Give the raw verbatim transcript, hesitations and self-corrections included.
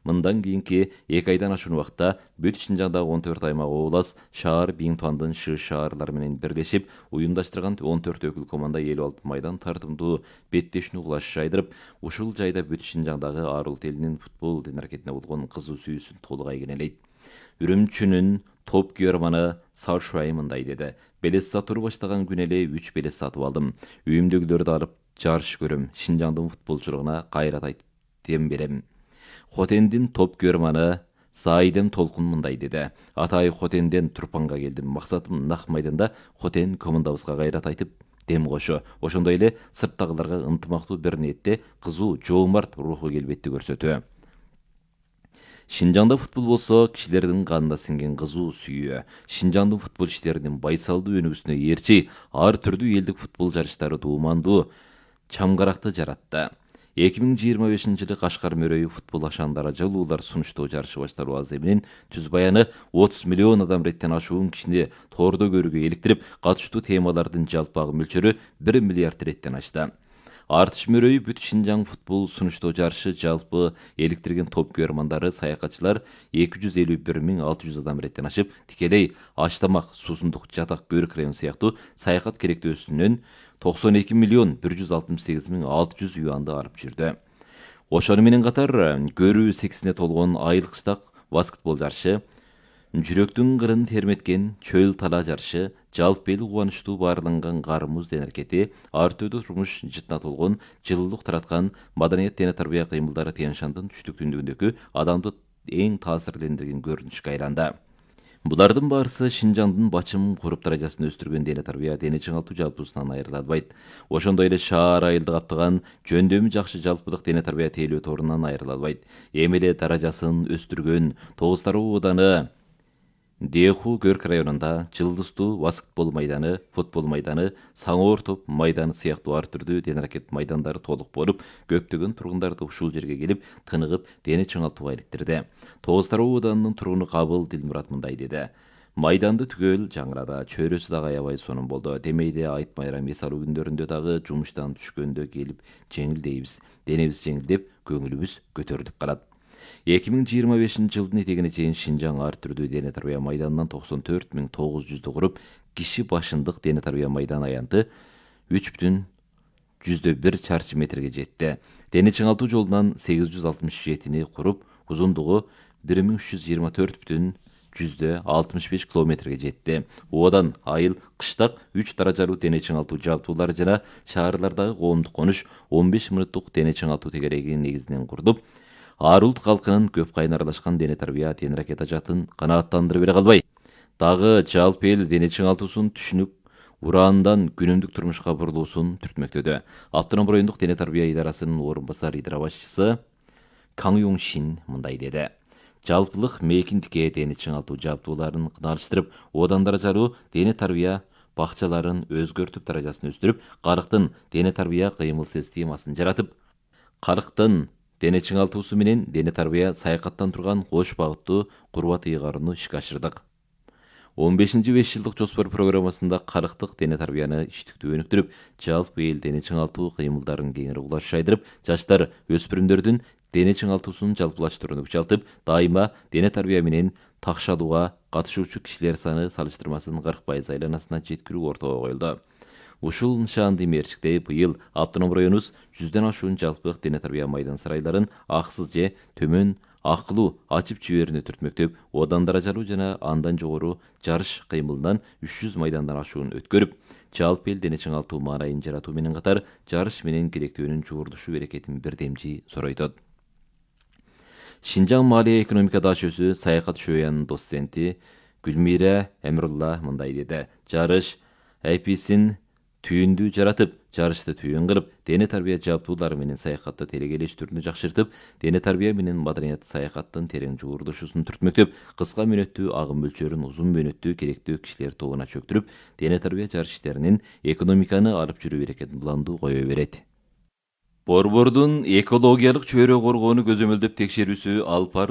Мындан кийинки эки айдан ашуун убакытта бүт Шинжаңдагы он төрт аймак облас, шаар Биңтуандын шы шаарлары менен бирлешип уюмдаштырган он төрт өкүл команда эл алып майдан тартымдуу беттешүүнү кулаш жайдырып, ушул жайда бүт Шинжаңдагы ар улут элинин футбол ден аракетине болгон кызуу сүйүүсүн толук айгинелейт. Үрүмчүнүн топ күйөрманы Саушвай мындай деди. Белес сатууну баштаган күнү эле үч белес сатып алдым. Үйүмдөгүлөрдү алып жарыш көрөм. Шинжаңдын футболчулугуна кайрат айтып берем. Хотендин топ күйөрманы Саидем Толкун мындай деди. Атай Хотенден Турпанга келдим. Максатым нак майданда Хотен командабызга кайрат айтып дем кошо. Ошондой эле сырттагыларга ынтымактуу бир ниетте кызуу жоомарт руху келбетти көрсөтүү. Шинжаңда футбол болсо кишилердин канына сиңген кызуу сүйүү. Шинжаңдын футбол иштеринин байсалдуу өнүгүүсүнө ээрчи ар түрдүү элдик футбол жарыштары туумандуу чамгаrakты жаратты. эки миң жыйырма бешинчи жылы Кашкар мөрөйү футбол ашандары жылуулар сунуштоо жарышы башталуу азы менен түз баяны отуз миллион адам реттен ашуун кишини тоордо көрүүгө иликтирип, катыштуу темалардын жалпагы мөлчөрү бир миллиард реттен ашты. Артыш мөрөйү бүт Шинжаң футбол сунуштоо жарышы жалпы эликтирген топ күйөрмандары саякатчылар эки жүз элүү бир миң алты жүз адам реттен ашып, тикелей аш-тамак, суусундук, жатак, көрүк район сыяктуу саякат керектөөсүнөн токсон эки миллион бир жүз алтымыш сегиз миң алты жүз юанды алып жүрдү. Ошону менен катар көрүү сексине толгон айыл кыштак баскетбол жарышы, жүрөктүн кырын терметкен чөйл тала жарышы, жалпы эл кубанычтуу баарланган кар муз ден аракети, ар түрдүү турмуш жытына толгон жылуулук тараткан маданият дене тарбия кыймылдары Тянь-Шандын түштүк түндүгүндөгү адамды эң таасирлендирген көрүнүшкө айланды. Булардын баарысы Шинжаңдын бачым куруп даражасын өстүргөн дене тарбия дене чыңалтуу жалпысынан айырылбайт. Ошондой эле шаар айылды каптаган жөндөмү жакшы жалпылык дене тарбия тейлөө торунан айырылбайт. Эми эле даражасын өстүргөн тогуз тароо ооданы Деху Көрк районунда жылдыздуу баскетбол майданы, футбол майданы, саңоор топ майданы сыяктуу ар түрдүү дене аракет майдандары толук болуп, көптөгөн тургундарды ушул жерге келип, тыныгып, дене чыңалтууга иликтирди. тогуз тароо ооданынын тургуну Кабыл Дилмурат мындай деди. Майданды түгөл жаңырады, чөйрөсү дагы аябай сонун болду. Демейде айт байрам эс алуу күндөрүндө дагы жумуштан түшкөндө келип жеңилдейбиз. Денебиз жеңилдеп, көңүлүбүз көтөрүлүп калат. эки миң жыйырма бешинчи жылдын этегине чейин Шинжаң ар түрдүү дене тарбия майданынан токсон төрт миң тогуз жүздү куруп, киши башындык дене тарбия майдан аянты үч бүтүн жүздө бир чарчы метрге жетти. Дене чыңалтуу жолунан сегиз жүз алтымыш жетини куруп, узундугу бир миң үч жүз жыйырма төрт бүтүн жүздө алтымыш беш километрге жетти. Одан айыл кыштак үч даражалуу дене чыңалтуу жабдуулары жана шаарлардагы коомдук конуш он беш мүнөттүк дене чыңалтуу тегерегин негизинен курдуп, ар улут калкынын көп кайын аралашкан дене тарбия дене аракет ажатын канааттандырып бере калбай, дагы жалпы эл дене чыңалтуусун түшүнүк ураандан күнүмдүк турмушка бурулуусун түртмөктөдү. Автоном райондук дене тарбия идарасынын орун басар идара башчысы Каң Юң Шин мындай деди. Жалпылык мейкиндикке дене чыңалтуу жабдууларын кыналыштырып, одан даражалуу дене тарбия бакчаларын өзгөртүп, даражасын өстүрүп, карыктын дене тарбия кыймыл системасын жаратып, карыктын дене чыңалтуусу менен дене тарбия саякаттан турган кош багыттуу курбат ыйгарууну ишке ашырдык. он бешинчи беш жылдык жоспор программасында карыктык дене тарбияны иштиктүү өнүктүрүп, жалпы эл дене чыңалтуу кыймылдарын кеңири кулаш жайдырып, жаштар, өспүрүмдөрдүн дене чыңалтуусун жалпылаштырууну күчалтып, дайыма дене тарбия менен такшалууга катышуучу кишилер саны салыштырмасын кырк пайыз айланасына жеткирүү ортого коюлду. Ушул нышанды мерчиктей быйыл автоном районубуз жүздөн ашуун жалпылык дене тарбия майдан сарайларын аксыз же төмөн акылуу ачып жиберүүнү түртмөктөп, одан даражалуу жана андан жогору жарыш кыймылынан үч жүз майдандан ашуун өткөрүп, жалпы эл дене чыңалтуу маанайын жаратуу менен катар жарыш менен керектөөнүн жуурдушу берекетин бирдемчи соройтот. Шинжаң Маалия экономика дашөсү саякат шөянын доценти Гүлмира Эмрулла мындай деди. Жарыш айписин түйүндү жаратып, жарышты түйүн кылып, дене тарбия жабдуулары менен саякатты телегелештүүнү жакшыртып, дене тарбия менен маданият саякаттын терең жуурдушусун түртмөктөп, кыска мөөнөттүү агым мөлчөрүн узун мөөнөттүү керектүү кишилер тобуна чөктүрүп, дене тарбия жарыш иштеринин экономиканы алып жүрүү берекетин уланду кое берет. Борбордун экологиялык чөйрө коргоону көзөмөлдөп текшерүүсү алып